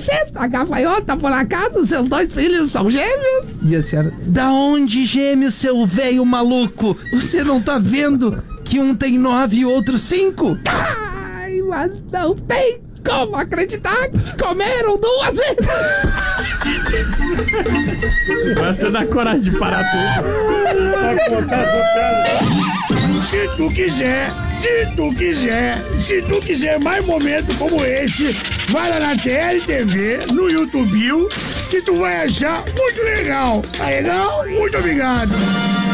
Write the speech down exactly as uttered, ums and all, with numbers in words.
licença, a gafanhota por acaso os seus dois filhos são gêmeos? E a senhora, da onde gêmeos, seu velho maluco? Você não tá vendo que um tem nove e o outro cinco? Ai, mas não tem como acreditar que te comeram duas vezes. Basta dar coragem de parar tudo. Vai colocar essa piada. Se tu quiser, se tu quiser, se tu quiser mais momentos como esse, vai lá na T L T V, no YouTube, que tu vai achar muito legal. Tá legal? Muito obrigado.